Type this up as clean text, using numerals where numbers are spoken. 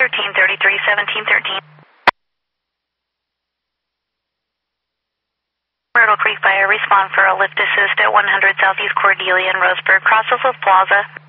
1333, 1713. Myrtle Creek Fire, respond for a lift assist at 100 Southeast Cordelia in Roseburg, Crossville Plaza.